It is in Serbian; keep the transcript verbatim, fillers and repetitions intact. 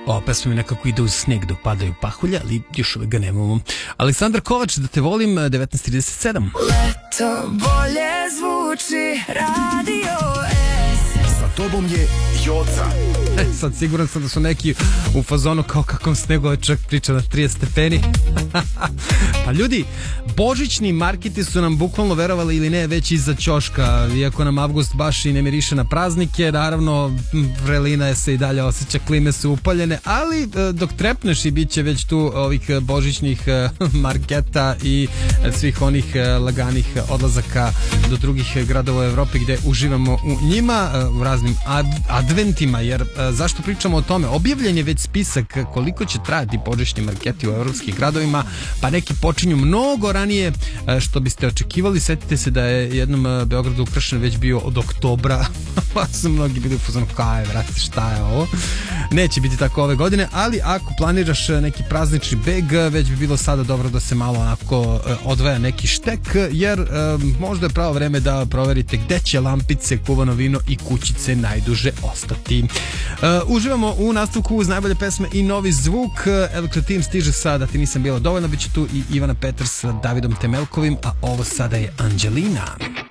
Ova pesma mi nekako ide uz sneg dok padaju pahulja, ali još uvek ga nemamo. Aleksandar Kovač, Da te volim, devetnaest trideset sedam. Leto bolje zvuči Radio S. Sa tobom je Joca. E, sad siguran sam da su neki u fazonu kao kakvom snegu ovaj čovjek priča na trideset stepeni. Pa ljudi, božićni marketi su nam bukvalno, verovali ili ne, već iza ćoška. Iako nam avgust baš i ne miriše na praznike, naravno vrelina je se i dalje osjeća, klime su upaljene, ali dok trepneš i bit će već tu ovih božićnih marketa i svih onih laganih odlazaka do drugih gradova u Evropi gde uživamo u njima, u raznim ad- adventima, jer zašto pričamo o tome? Objavljen je već spisak koliko će trajati božićni marketi u evropskih gradovima, pa neki počinju mnogo ranije što biste očekivali. Setite se da je jednom Beogradu ukrašen već bio od oktobra, pa su mnogi bili u fazonu kaj, vrati, šta je ovo? Neće biti tako ove godine, ali ako planiraš neki praznični beg, već bi bilo sada dobro da se malo onako odvaja neki štek, jer možda je pravo vreme da proverite gde će lampice, kuvano vino i kućice najduže ostati. Uh, uživamo u nastavku uz najbolje pesme i novi zvuk. Elektro Tim stiže sa Da ti nisam bila dovoljna, bit će tu i Ivana Peters sa Davidom Temelkovim, a ovo sada je Anđelina.